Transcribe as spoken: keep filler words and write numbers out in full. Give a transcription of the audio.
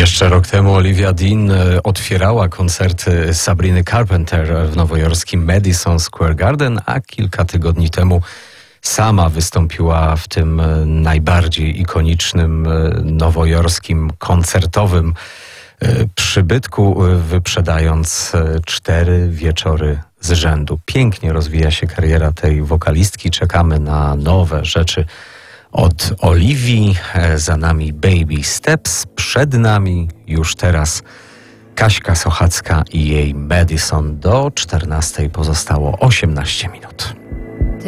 Jeszcze rok temu Olivia Dean otwierała koncerty Sabriny Carpenter w nowojorskim Madison Square Garden, a kilka tygodni temu sama wystąpiła w tym najbardziej ikonicznym nowojorskim koncertowym przybytku, wyprzedając cztery wieczory z rzędu. Pięknie rozwija się kariera tej wokalistki. Czekamy na nowe rzeczy od Oliwii. Za nami Baby Steps. Przed nami już teraz Kaśka Sochacka i jej Madison. Do czternastej pozostało osiemnaście minut.